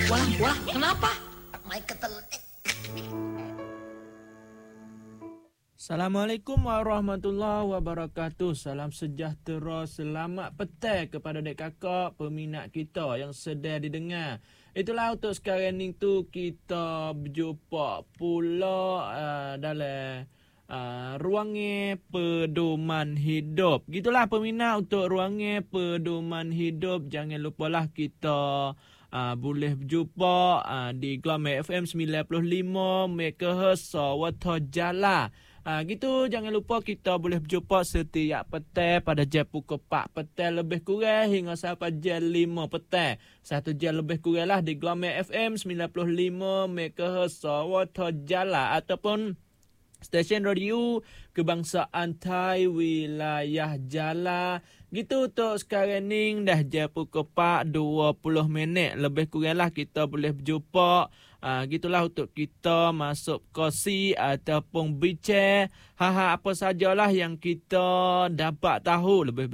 Walah, kenapa? Mai ketelet. Assalamualaikum warahmatullahi wabarakatuh. Salam sejahtera, selamat petang kepada dek kakak peminat kita yang sedang didengar. Itulah untuk sekarang ni tu kita berjumpa pula dalam ruangan pedoman hidup. Gitulah peminat untuk ruangan pedoman hidup. Jangan lupalah kita boleh berjumpa di Glamour FM 95 MHz Sawata Jala. Gitu, jangan lupa kita boleh berjumpa setiap petang pada jam pukul 4 petang lebih kurang hingga sampai jam 5 petang. 1 jam lebih kurang lah di Glamour FM 95 MHz Sawata Jala ataupun stesen radio kebangsaan Thai wilayah Jala. Gitu untuk sekarang ni dah jam pukul 4:20 minit. Lebih kurang lah kita boleh berjumpa. Gitulah untuk kita masuk kongsi ataupun bincang apa sajalah yang kita dapat tahu lebih